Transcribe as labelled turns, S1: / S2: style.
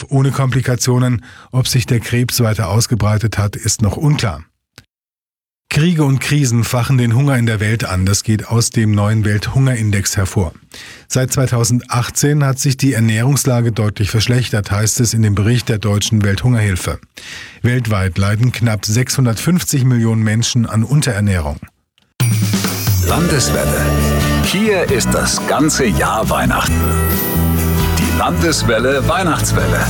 S1: Verlauf ohne Komplikationen. Ob sich der Krebs weiter ausgebreitet hat, ist noch unklar. Kriege und Krisen fachen den Hunger in der Welt an. Das geht aus dem neuen Welthungerindex hervor. Seit 2018 hat sich die Ernährungslage deutlich verschlechtert, heißt es in dem Bericht der Deutschen Welthungerhilfe. Weltweit leiden knapp 650 Millionen Menschen an Unterernährung.
S2: Landeswelle. Hier ist das ganze Jahr Weihnachten. Die Landeswelle Weihnachtswelle.